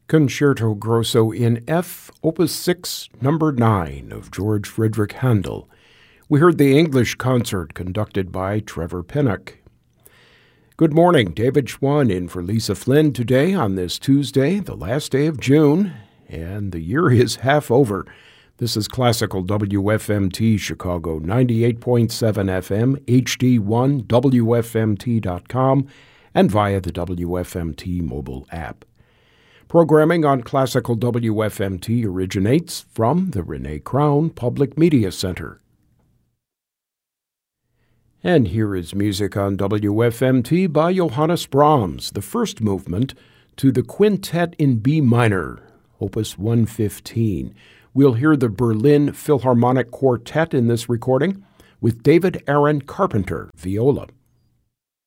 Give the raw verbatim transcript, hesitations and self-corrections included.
Concerto Grosso in F, Opus six, Number nine of George Frideric Handel. We heard the English concert conducted by Trevor Pinnock. Good morning, David Schwann in for Lisa Flynn today on this Tuesday, the last day of June, and the year is half over. This is Classical W F M T Chicago, ninety-eight point seven F M, H D one, W F M T dot com, and via the W F M T mobile app. Programming on Classical W F M T originates from the Renee Crown Public Media Center. And here is music on W F M T by Johannes Brahms, the first movement to the Quintet in B minor, Opus one fifteen. We'll hear the Berlin Philharmonic Quartet in this recording with David Aaron Carpenter, viola.